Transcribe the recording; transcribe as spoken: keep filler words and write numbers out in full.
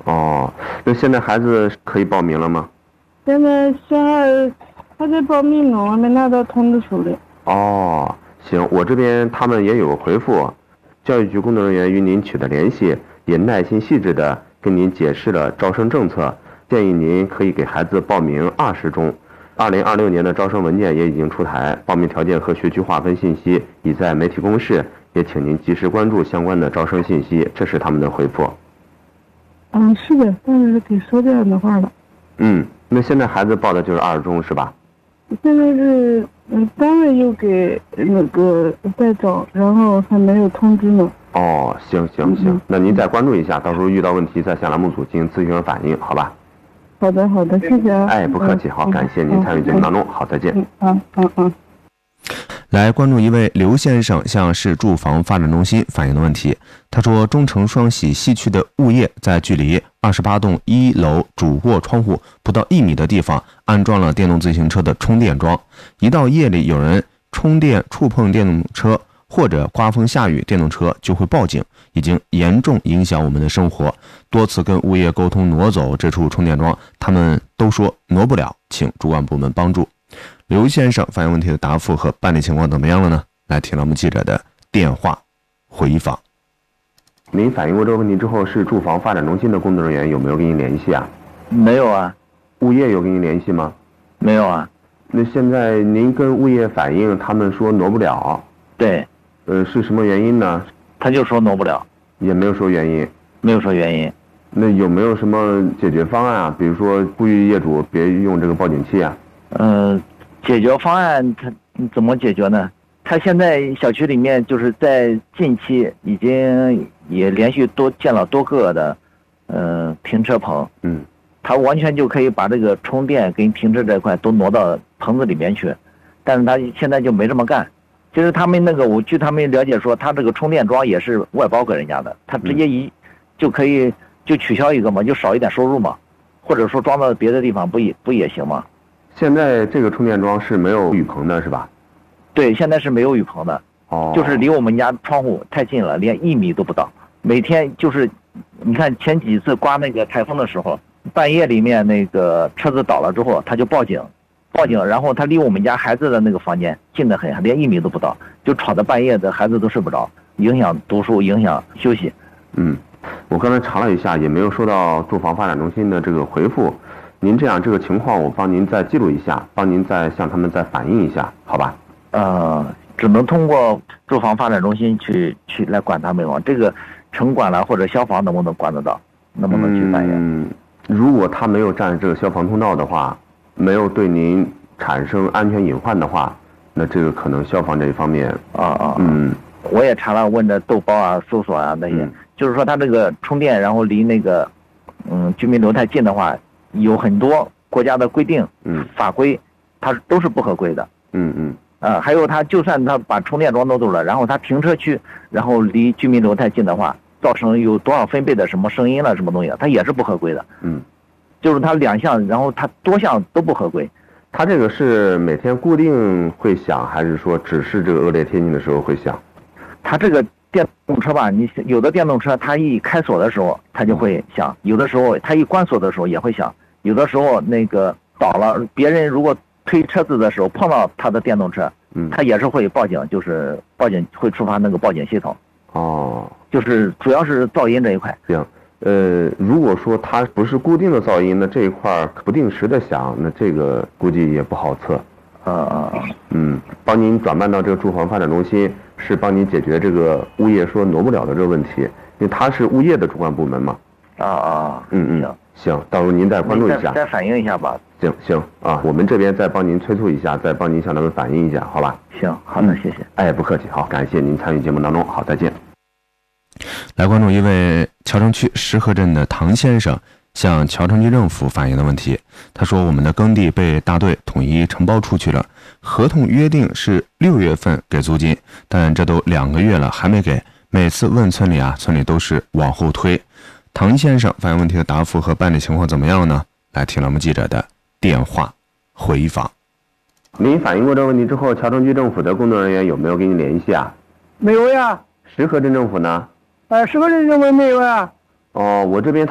哦，那现在孩子可以报名了吗？ 现在小孩还在报名呢，我没拿到通知书嘞。 哦，行，我这边他们也有个回复，教育局工作人员与您取得联系，也耐心细致地跟您解释了招生政策，建议您可以给孩子报名二十中。二零二六年的招生文件也已经出台，报名条件和学区划分信息已在媒体公示，也请您及时关注相关的招生信息。这是他们的回复。 嗯，是的，但是给说这样的话了。 嗯，那现在孩子报的就是二中是吧？ 现在是嗯，单位又给那个在招，然后还没有通知呢。 哦，行行行，那您再关注一下，到时候遇到问题再向栏目组进行咨询和反映，好吧？ 好的好的，谢谢啊。 哎，不客气，好，感谢您参与节目当中，好，再见。 嗯嗯嗯。 来关注一位刘先生向市住房发展中心反映的问题。他说，中城双喜西区的物业在距离二十八栋一楼主卧窗户不到一米的地方安装了电动自行车的充电桩，一到夜里有人充电触碰电动车或者刮风下雨，电动车就会报警，已经严重影响我们的生活。多次跟物业沟通挪走这处充电桩，他们都说挪不了，请主管部门帮助。刘先生反映问题的答复和办理情况怎么样了呢？来听了我们记者的电话回访。 您反映过这个问题之后，市住房发展中心的工作人员有没有跟您联系啊？ 没有啊。 物业有跟您联系吗？ 没有啊。 那现在您跟物业反映，他们说挪不了。 对。 呃，是什么原因呢？ 他就说挪不了， 也没有说原因。 没有说原因。 那有没有什么解决方案啊？比如说呼吁业主别用这个报警器啊？ 嗯、呃，解决方案他怎么解决呢？他现在小区里面就是在近期已经也连续多建了多个的，呃，停车棚。 嗯。 他完全就可以把这个充电跟停车这块都挪到棚子里面去，但是他现在就没这么干。其实他们那个，我据他们了解说，他这个充电桩也是外包给人家的，他直接一、嗯、就可以就取消一个嘛，就少一点收入嘛，或者说装到别的地方不也不也行吗？ 现在这个充电桩是没有雨棚的是吧？ 对，现在是没有雨棚的。 哦。 就是离我们家窗户太近了，连一米都不到。每天就是，你看前几次刮那个台风的时候，半夜里面那个车子倒了之后，他就报警。报警，然后他离我们家孩子的那个房间近得很，连一米都不到，就吵得半夜的孩子都睡不着，影响读书，影响休息。 嗯，我刚才查了一下，也没有收到住房发展中心的这个回复。您这样这个情况，我帮您再记录一下，帮您再向他们再反映一下，好吧？ 呃，只能通过住房发展中心去去来管他们了。这个城管了或者消防能不能管得到？能不能去反映？ 嗯，如果他没有占这个消防通道的话，没有对您产生安全隐患的话，那这个可能消防这一方面啊啊， 嗯， 我也查了，问着豆包啊、搜索啊那些，嗯、就是说它这个充电，然后离那个嗯居民楼太近的话，有很多国家的规定、 嗯法规，它都是不合规的。 嗯嗯。 啊、呃，还有他就算他把充电桩挪走了，然后他停车区，然后离居民楼太近的话，造成有多少分贝的什么声音了什么东西，它也是不合规的。 嗯。 就是它两项，然后它多项都不合规。 它这个是每天固定会响，还是说只是这个恶劣天气的时候会响？ 它这个电动车吧，你有的电动车它一开锁的时候它就会响，有的时候它一关锁的时候也会响，有的时候那个倒了，别人如果推车子的时候碰到它的电动车， 嗯， 它也是会报警，就是报警会触发那个报警系统。 哦， 就是主要是噪音这一块。 行。呃，如果说它不是固定的噪音，那这一块不定时的响，那这个估计也不好测。 啊啊嗯，帮您转办到这个住房发展中心，是帮您解决这个物业说挪不了的这个问题，因为它是物业的主管部门嘛。 啊啊， 嗯嗯，行行，到时候您再关注一下， 再反映一下吧。 行行啊，我们这边再帮您催促一下，再帮您向他们反映一下，好吧？ 行，好的，谢谢。 哎，不客气，好，感谢您参与节目当中，好，再见。 来关注一位谯城区石河镇的唐先生向谯城区政府反映的问题。他说，我们的耕地被大队统一承包出去了，合同约定是六月份给租金，但这都两个月了还没给，每次问村里啊，村里都是往后推。唐先生反映问题的答复和办理情况怎么样呢？来听了我们记者的电话回访。 您反映过这个问题之后，谯城区政府的工作人员有没有跟您联系啊？ 没有呀。 石河镇政府呢？ 呃，石河镇政府没有呀。 哦，我这边